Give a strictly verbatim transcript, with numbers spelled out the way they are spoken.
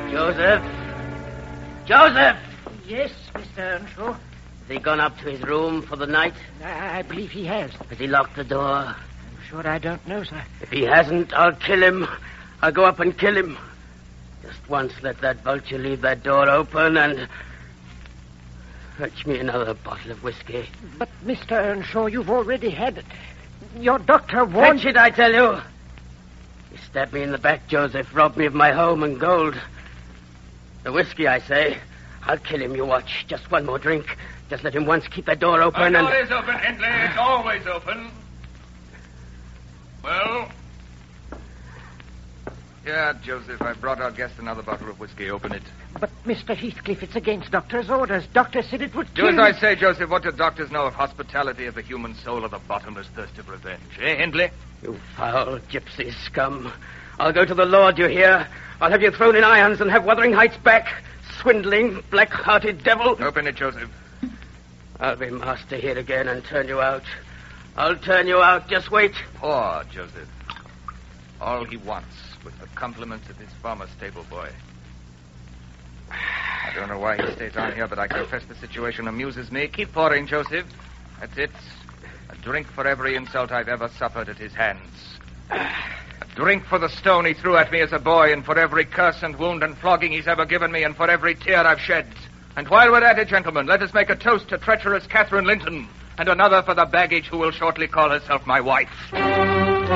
Joseph? Joseph! Yes, Mister Earnshaw. Has he gone up to his room for the night? I believe he has. Has he locked the door? I'm sure I don't know, sir. If he hasn't, I'll kill him. I'll go up and kill him. Just once let that vulture leave that door open and... fetch me another bottle of whiskey. But, Mister Earnshaw, you've already had it. Your doctor warned... Fetch it, I tell you. He stabbed me in the back, Joseph. Robbed me of my home and gold. The whiskey, I say. I'll kill him, you watch. Just one more drink. Just let him once keep that door open The and... door is open, Hindley. It's always open. Well? Yeah, Joseph, I brought our guest another bottle of whiskey. Open it. But, Mister Heathcliff, it's against doctor's orders. Doctor said it would Do kill as you. I say, Joseph. What do doctors know of hospitality, of the human soul, or the bottomless thirst of revenge? Eh, Hindley? You foul gypsy scum. I'll go to the Lord, you hear? I'll have you thrown in irons and have Wuthering Heights back. Swindling, black-hearted devil. Open it, Joseph. I'll be master here again and turn you out. I'll turn you out. Just wait. Poor Joseph. All he wants with the compliments of his former stable boy. I don't know why he stays on here, but I confess the situation amuses me. Keep pouring, Joseph. That's it. A drink for every insult I've ever suffered at his hands. A drink for the stone he threw at me as a boy, and for every curse and wound and flogging he's ever given me, and for every tear I've shed. And while we're at it, gentlemen, let us make a toast to treacherous Catherine Linton, and another for the baggage who will shortly call herself my wife.